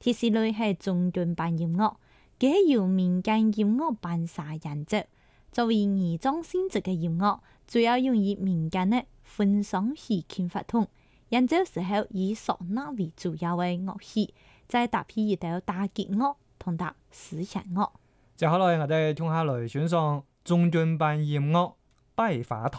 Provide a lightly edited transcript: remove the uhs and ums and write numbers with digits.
其實類係中段班音樂，佢係由民間音樂辦社演奏，作為二種性質嘅音樂，主要用於民間嘅婚喪喜慶活動。演奏時候以嗩吶為主要嘅樂器，再搭配一道打擊樂同搭絲弦樂。 接下來我哋聽下來欣賞中段班音樂《百花筒》。